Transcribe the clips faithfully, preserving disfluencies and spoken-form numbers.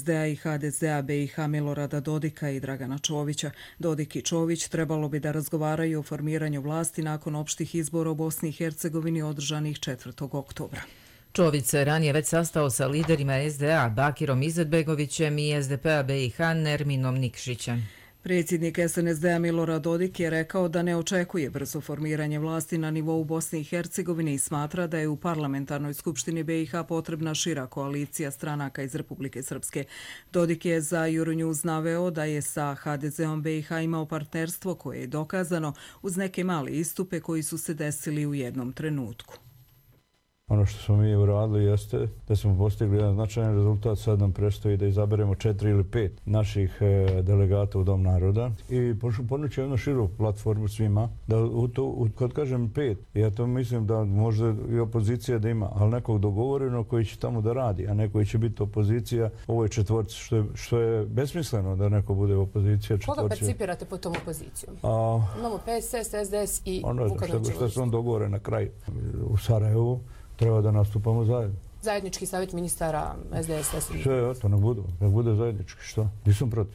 D A i H D Z A B i H Milorada Dodika i Dragana Čovića. Dodik i Čović trebalo bi da razgovaraju o formiranju vlasti nakon opštih izbora u Bosni i Hercegovini održanih četvrtog oktobra. Čović se ranije već sastao sa liderima S D A Bakirom Izetbegovićem i S D P A B i H Nerminom Nikšićem. Predsjednik S N S D A Milorad Dodik je rekao da ne očekuje brzo formiranje vlasti na nivou Bosne i Hercegovine i smatra da je u parlamentarnoj skupštini B i H potrebna šira koalicija stranaka iz Republike Srpske. Dodik je za Euronews naveo da je sa H D Z-om B i H imao partnerstvo koje je dokazano uz neke male istupe koji su se desili u jednom trenutku. Ono što smo mi uradili jeste da smo postigli jedan značajan rezultat. Sad nam predstoji da izaberemo četiri ili pet naših e, delegata u Dom naroda i ponući jednu širu platformu svima. Da u to, u, kad kažem pet, ja to mislim da možda i opozicija da ima, ali nekog dogovoreno koji će tamo da radi, a neko koji će biti opozicija ovoj četvorci, što je, što je besmisleno da neko bude opozicija četvorci. Koga percipirate pod tom opozicijom? A, Imamo P S S, S D S i ono što, što su on dogovore na kraju u Sarajevu. Treba da nastupamo zajedno. Zajednički savjet ministara S D S. Sve je to, nek bude, nek bude zajednički, što? Nisam protiv.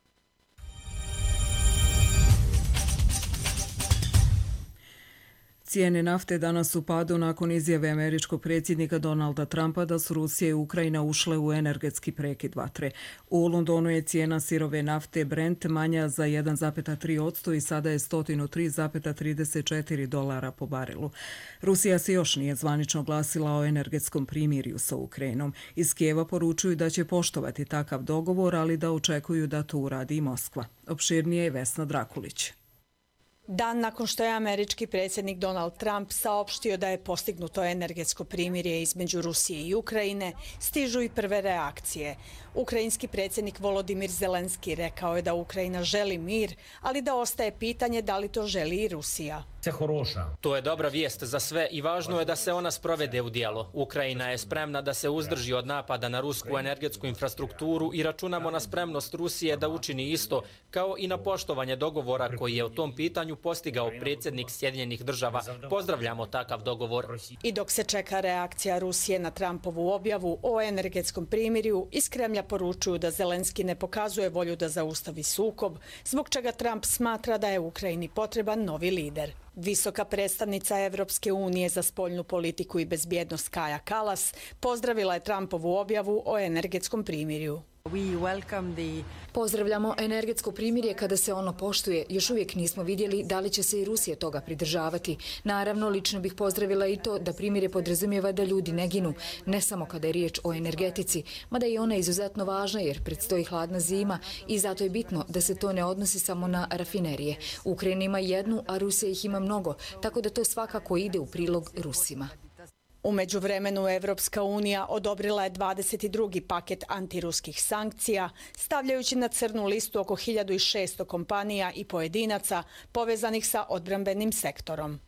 Cijene nafte danas u padu nakon izjave američkog predsjednika Donalda Trumpa da su Rusija i Ukrajina ušle u energetski prekid vatre. U Londonu je cijena sirove nafte Brent manja za jedan zarez tri posto i sada je sto tri zarez trideset četiri dolara po barilu. Rusija se još nije zvanično glasila o energetskom primirju sa Ukrajinom. Iz Kijeva poručuju da će poštovati takav dogovor, ali da očekuju da to uradi i Moskva. Opširnije je Vesna Drakulić. Dan nakon što je američki predsjednik Donald Trump saopštio da je postignuto energetsko primirje između Rusije i Ukrajine, stižu i prve reakcije. Ukrajinski predsjednik Volodimir Zelenski rekao je da Ukrajina želi mir, ali da ostaje pitanje da li to želi i Rusija. To je dobra vijest za sve i važno je da se ona sprovede u djelo. Ukrajina je spremna da se uzdrži od napada na rusku energetsku infrastrukturu i računamo na spremnost Rusije da učini isto, kao i na poštovanje dogovora koji je u tom pitanju postigao predsjednik Sjedinjenih država. Pozdravljamo takav dogovor. I dok se čeka reakcija Rusije na Trumpovu objavu o energetskom primirju, iz Kremlja poručuju da Zelenski ne pokazuje volju da zaustavi sukob, zbog čega Trump smatra da je Ukrajini potreban novi lider. Visoka predstavnica Evropske unije za spoljnu politiku i bezbjednost Kaja Kallas pozdravila je Trumpovu objavu o energetskom primirju. Pozdravljamo energetsko primirje kada se ono poštuje. Još uvijek nismo vidjeli da li će se i Rusija toga pridržavati. Naravno, lično bih pozdravila i to da primirje podrazumijeva da ljudi ne ginu, ne samo kada je riječ o energetici, mada je ona izuzetno važna jer predstoji hladna zima i zato je bitno da se to ne odnosi samo na rafinerije. Ukrajina ima jednu, a Rusija ih ima mnogo, tako da to svakako ide u prilog Rusima. U međuvremenu Evropska unija odobrila je dvadeset drugi paket antiruskih sankcija, stavljajući na crnu listu oko hiljadu šesto kompanija i pojedinaca povezanih sa odbrambenim sektorom.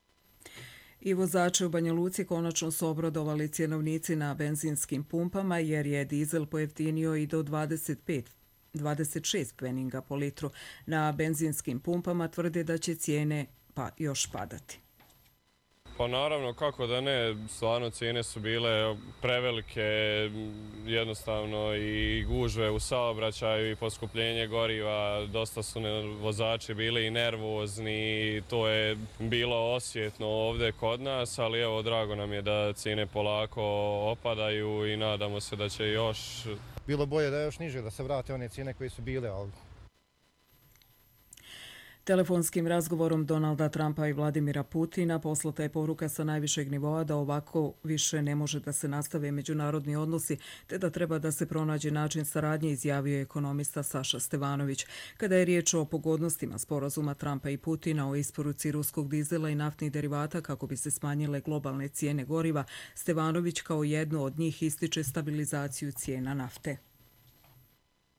I vozače u Banja Luci konačno su obradovali cjenovnici na benzinskim pumpama jer je dizel pojeftinio i do dvadeset pet dvadeset šest pfeninga po litru. Na benzinskim pumpama tvrde da će cijene pa još padati. Pa naravno, kako da ne, stvarno cijene su bile prevelike, jednostavno i gužve u saobraćaju i poskupljenje goriva, dosta su vozači bili i nervozni, to je bilo osjetno ovdje kod nas, ali evo, drago nam je da cijene polako opadaju i nadamo se da će još... Bilo bolje da je još niže, da se vrate one cijene koje su bile, ali... Telefonskim razgovorom Donalda Trumpa i Vladimira Putina poslata je poruka sa najvišeg nivoa da ovako više ne može da se nastave međunarodni odnosi, te da treba da se pronađe način saradnje, izjavio je ekonomista Saša Stevanović. Kada je riječ o pogodnostima sporazuma Trumpa i Putina o isporuci ruskog dizela i naftnih derivata kako bi se smanjile globalne cijene goriva, Stevanović kao jedno od njih ističe stabilizaciju cijena nafte.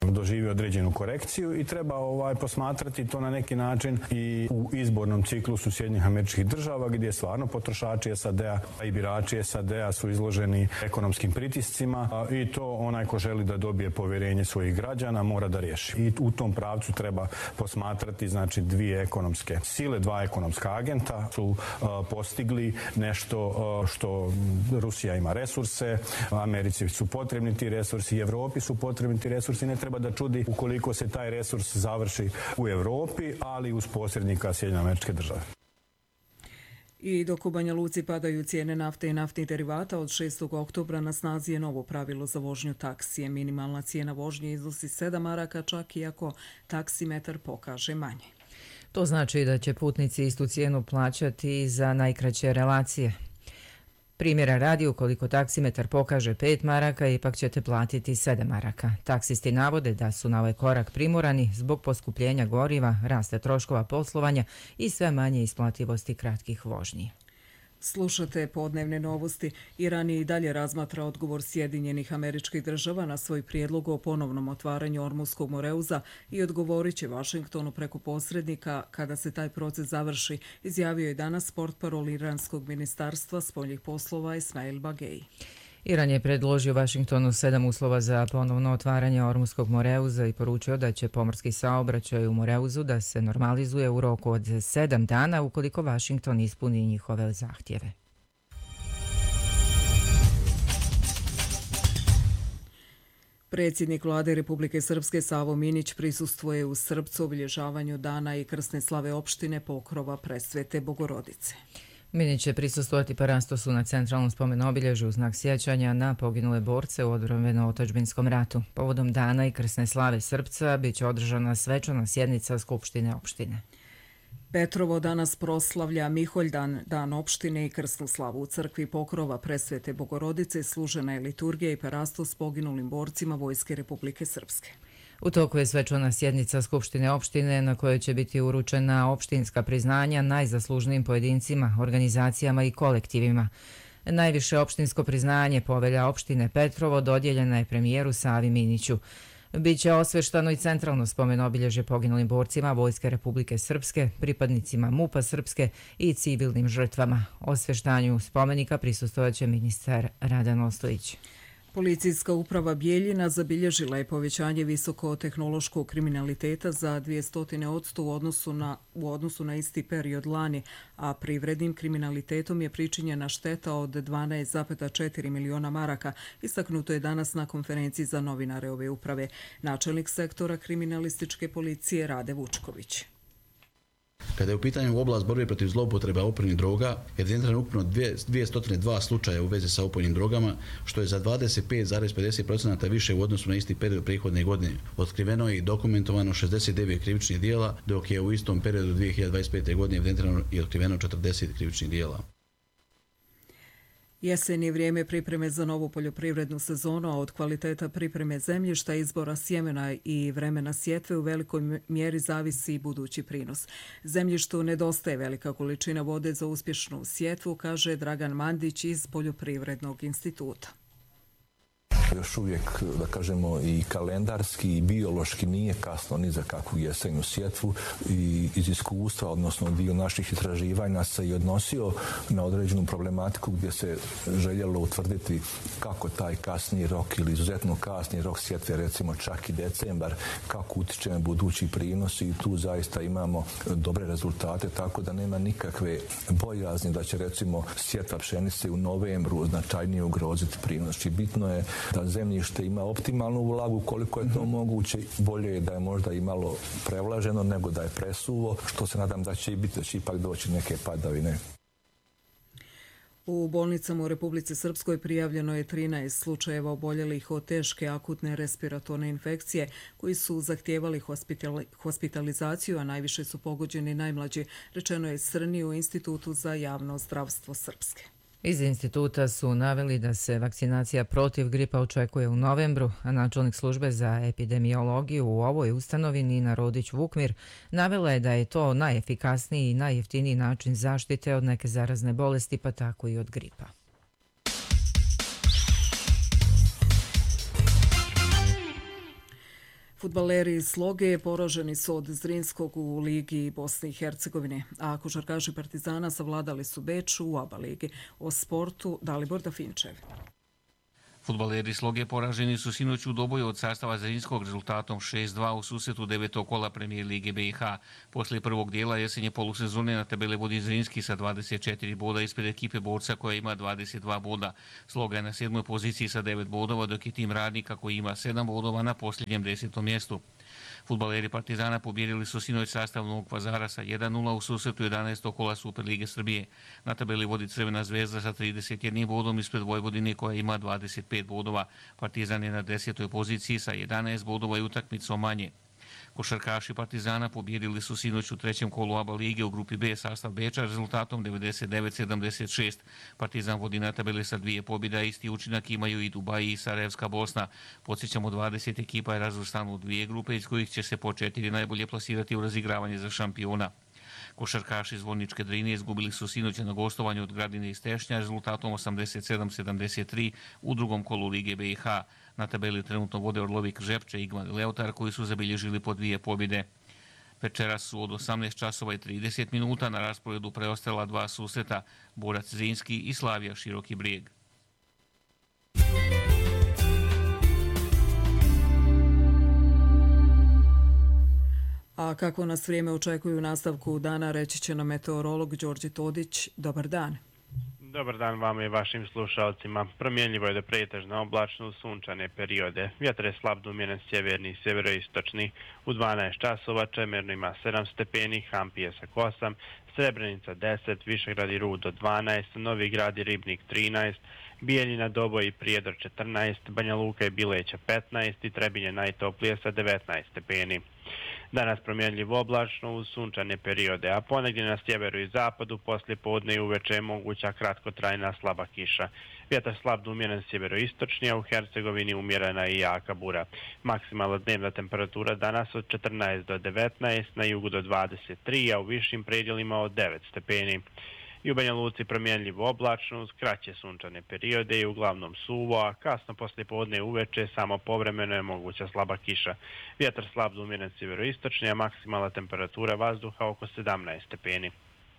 doživi određenu korekciju i treba ovaj posmatrati to na neki način i u izbornom ciklusu Sjedinjenih Američkih Država gdje stvarno potrošači S A D-a i birači S A D-a su izloženi ekonomskim pritiscima i to onaj ko želi da dobije povjerenje svojih građana mora da riješi. I u tom pravcu treba posmatrati, znači dvije ekonomske sile, dva ekonomska agenta su uh, postigli nešto uh, što Rusija ima resurse, Americi su potrebni ti resursi, Evropi su potrebni ti resursi, ne treba da čudi ukoliko se taj resurs završi u Evropi, ali uz posrednika Sjedinjene Američke Države. I dok u Banja Luci padaju cijene nafte i naftnih derivata, od šestog oktobra na snazi je novo pravilo za vožnju taksije. Minimalna cijena vožnje iznosi sedam maraka, čak i ako taksimetar pokaže manje. To znači da će putnici istu cijenu plaćati za najkraće relacije. Primjera radi, ukoliko taksimetar pokaže pet maraka, ipak ćete platiti sedam maraka. Taksisti navode da su na ovaj korak primorani zbog poskupljenja goriva, rasta troškova poslovanja i sve manje isplativosti kratkih vožnji. Slušate podnevne novosti. Iran i dalje razmatra odgovor Sjedinjenih Američkih Država na svoj prijedlog o ponovnom otvaranju Ormuskog moreuza i odgovorit će Vašingtonu preko posrednika kada se taj proces završi, izjavio je danas portparol Iranskog ministarstva spoljnih poslova Ismail Bagej. Iran je predložio Vašingtonu sedam uslova za ponovno otvaranje Ormuskog moreuza i poručio da će pomorski saobraćaj u moreuzu da se normalizuje u roku od sedam dana ukoliko Vašington ispuni njihove zahtjeve. Predsjednik vlade Republike Srpske Savo Minić prisustvuje u Srpcu obilježavanju dana i krsne slave opštine Pokrova Presvete Bogorodice. Minić će prisustvovati parastosu na centralnom spomen-obilježju u znak sjećanja na poginule borce u odbrambeno-otadžbinskom ratu. Povodom dana i krsne slave Srpca bit će održana svečana sjednica Skupštine opštine. Petrovo danas proslavlja Miholjdan, dan opštine i krsnu slavu. U crkvi Pokrova Presvete Bogorodice služena je liturgija i parastos poginulim borcima Vojske Republike Srpske. U toku je svečana sjednica Skupštine opštine na kojoj će biti uručena opštinska priznanja najzaslužnijim pojedincima, organizacijama i kolektivima. Najviše opštinsko priznanje Povelja opštine Petrovo dodijeljena je premijeru Savi Miniću. Biće osveštano i centralno spomen obilježje poginulim borcima Vojske Republike Srpske, pripadnicima MUP-a Srpske i civilnim žrtvama. Osveštanju spomenika prisustvojaće ministar Radan Ostojić. Policijska uprava Bijeljina zabilježila je povećanje visokotehnološkog kriminaliteta za dvjesto posto u odnosu na, u odnosu na isti period lani, a privrednim kriminalitetom je pričinjena šteta od dvanaest zarez četiri miliona maraka, istaknuto je danas na konferenciji za novinare ove uprave. Načelnik sektora kriminalističke policije Rade Vučković. Kada je u pitanju oblast borbe protiv zloupotreba opojnih droga, evidentirano ukupno dvjesto dva slučaja u vezi sa opojnim drogama, što je za dvadeset pet zarez pedeset posto više u odnosu na isti period prethodne godine. Otkriveno je i dokumentovano šezdeset devet krivičnih dijela, dok je u istom periodu dvije hiljade dvadeset pete. godine evidentirano i otkriveno četrdeset krivičnih dijela. Jesen je vrijeme pripreme za novu poljoprivrednu sezonu, a od kvaliteta pripreme zemljišta, izbora sjemena i vremena sjetve u velikoj mjeri zavisi i budući prinos. Zemljištu nedostaje velika količina vode za uspješnu sjetvu, kaže Dragan Mandić iz Poljoprivrednog instituta. Još uvijek, da kažemo, i kalendarski i biološki nije kasno ni za kakvu jesenju sjetvu i iz iskustva, odnosno dio naših istraživanja se i odnosio na određenu problematiku gdje se željelo utvrditi kako taj kasni rok ili izuzetno kasni rok sjetve, recimo čak i decembar, kako utiče na budući prinos i tu zaista imamo dobre rezultate, tako da nema nikakve bojazni da će recimo sjetva pšenice u novembru značajnije ugroziti prinos. I bitno je da zemljište ima optimalnu vlagu koliko je to mm-hmm. moguće. Bolje je da je možda i malo prevlaženo nego da je presuvo, što se nadam da će i biti, da će ipak doći neke padavine. U bolnicama u Republici Srpskoj prijavljeno je trinaest slučajeva oboljelih od teške akutne respiratorne infekcije koji su zahtijevali hospitali, hospitalizaciju, a najviše su pogođeni najmlađi, rečeno je Srni u Institutu za javno zdravstvo Srpske. Iz instituta su naveli da se vakcinacija protiv gripa očekuje u novembru, a načelnik službe za epidemiologiju u ovoj ustanovi Nina Rodić-Vukmir navela je da je to najefikasniji i najjeftiniji način zaštite od neke zarazne bolesti, pa tako i od gripa. Fudbaleri iz Sloge poraženi su od Zrinskog u Ligi Bosne i Hercegovine, a košarkaši Partizana savladali su Beč u ABA ligi. O sportu Dalibor Dafinčev. Fudbaleri Sloge poraženi su sinoć u doboju od sastava Zrinskog rezultatom šest dva u susretu devetog kola premijer Lige B i H. Posle prvog dijela jesenje polusezone na tabeli vodi Zrinski sa dvadeset četiri boda ispred ekipe Borca koja ima dvadeset dva boda. Sloga je na sedmoj poziciji sa devet bodova, dok je tim Radnika koji ima sedam bodova na posljednjem desetom mjestu. Fudbaleri Partizana pobjedili su sinoć sastav Novog Pazara sa jedan nula u susretu jedanaestog kola Superlige Srbije. Na tabeli vodi Crvena zvezda sa trideset jednim bodom ispred Vojvodine koja ima dvadeset pet bodova. Partizan je na desetoj poziciji sa jedanaest bodova i utakmicom manje. Košarkaši Partizana pobjedili su sinoć u trećem kolu ABA lige u grupi B sastav Beča rezultatom devedeset devet sedamdeset šest. Partizan vodi na tabeli sa dvije pobjeda, isti učinak imaju i Dubai i Sarajevska Bosna. Podsjećamo, dvadeset ekipa je razvrstano u dvije grupe iz kojih će se po četiri najbolje plasirati u razigravanje za šampiona. Košarkaši iz Zvorničke Drine izgubili su sinoć na gostovanju od Gradine iz Tešnja rezultatom osamdeset sedam sedamdeset tri u drugom kolu Lige B i H. Na tabeli trenutno vode Orlovik Žepče, Igman i Leotar koji su zabilježili po dvije pobjede. Večeras su od osamnaest časova i trideset minuta na rasporedu preostala dva susreta, Borac Zrinski i Slavija Široki Brijeg. A kako nas vrijeme očekuju u nastavku dana, reći će nam meteorolog Đorđe Todić. Dobar dan. Dobar dan vama i vašim slušalcima. Promjenljivo je do pretežno oblačno u sunčane periode. Vjetar je slab do umjeren sjeverni i sjeveroistočni. U dvanaest časova Čemerno ima sedam stepeni, Hampijesak osam, Srebrenica deset, Višegrad i Rudo dvanaest, Novi Grad i Ribnik trinaest, Bijeljina, Doboj i Prijedor četrnaest, Banja Luka i Bileća petnaest i Trebinje najtoplije sa devetnaest stepeni. Danas promjenljivo oblačno uz sunčane periode, a ponegdje na sjeveru i zapadu poslije podne i uveče je moguća kratkotrajna slaba kiša. Vjetar slab do umjeren sjeveroistočni, a u Hercegovini umjerena i jaka bura. Maksimalna dnevna temperatura danas od četrnaest do devetnaest, na jugu do dvadeset tri, a u višim predjelima od devet stepeni. I u Banja Luci promjenljivo oblačno uz kraće sunčane periode i uglavnom suvo, a kasno poslije podne uveče samo povremeno je moguća slaba kiša. Vjetar slab do umjeren sjeveroistočni, a maksimalna temperatura vazduha oko sedamnaest stepeni.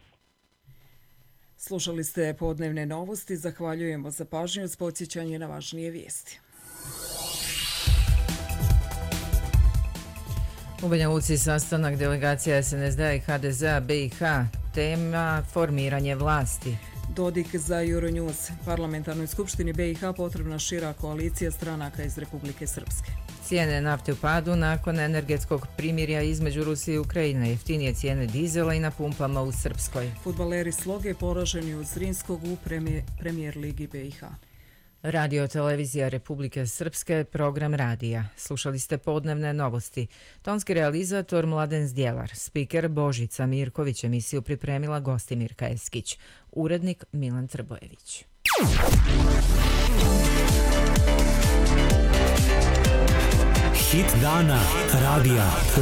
Slušali ste podnevne novosti, zahvaljujemo za pažnju uz podsjećanje na važnije vijesti. U Banja Luci sastanak delegacija S N S D-a i H D Z-a B i H, tema formiranje vlasti. Dodik za Euronews. Parlamentarnoj skupštini B i H potrebna šira koalicija stranaka iz Republike Srpske. Cijene nafte u padu nakon energetskog primirja između Rusije i Ukrajine, jeftinije cijene dizela i na pumpama u Srpskoj. Fudbaleri Sloge poraženi od Zrinskog u premijer Ligi B i H. Radio Televizija Republike Srpske, program radija. Slušali ste podnevne novosti. Tonski realizator Mladen Zdjelar, spiker Božica Mirković, emisiju pripremila Gostimirka Eskić, urednik Milan Trbojević. Hit dana radija.